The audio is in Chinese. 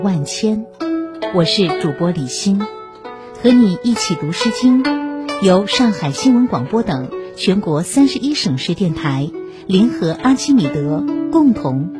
万千。我是主播李欣，和你一起读诗经，由上海新闻广播等全国31省市电台联合阿基米德共同